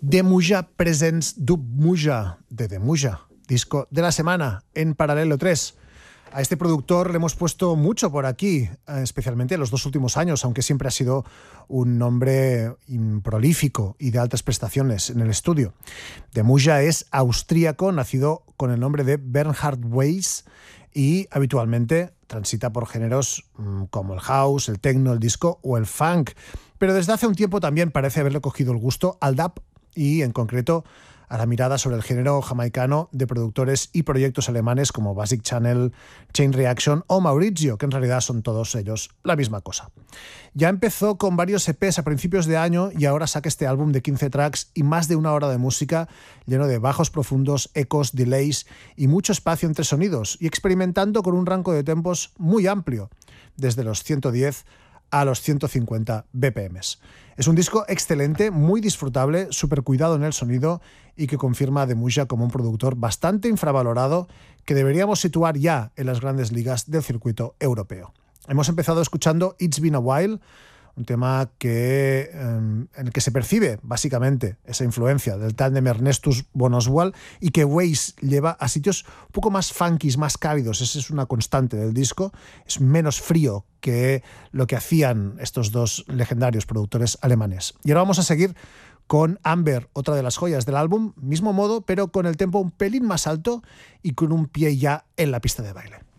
Demuja Presents Dub Muja de Demuja, disco de la semana en Paralelo 3. A este productor le hemos puesto mucho por aquí, especialmente en los 2 últimos años, aunque siempre ha sido un nombre prolífico y de altas prestaciones en el estudio. Demuja es austríaco, nacido con el nombre de Bernhard Weiss y habitualmente transita por géneros como el house, el techno, el disco o el funk. Pero desde hace un tiempo también parece haberle cogido el gusto al dub y, en concreto, a la mirada sobre el género jamaicano de productores y proyectos alemanes como Basic Channel, Chain Reaction o Maurizio, que en realidad son todos ellos la misma cosa. Ya empezó con varios EPs a principios de año y ahora saca este álbum de 15 tracks y más de 1 hora de música lleno de bajos profundos, ecos, delays y mucho espacio entre sonidos, y experimentando con un rango de tempos muy amplio, desde los 110 a los 150 BPMs. Es un disco excelente, muy disfrutable, súper cuidado en el sonido y que confirma a Demuja como un productor bastante infravalorado que deberíamos situar ya en las grandes ligas del circuito europeo. Hemos empezado escuchando It's Been a While, un tema en el que se percibe básicamente esa influencia del tándem Ernestus von Oswald y que Weiss lleva a sitios un poco más funkies, más cálidos. Esa es una constante del disco. Es menos frío que lo que hacían estos dos legendarios productores alemanes. Y ahora vamos a seguir con Amber, otra de las joyas del álbum, mismo modo, pero con el tempo un pelín más alto y con un pie ya en la pista de baile.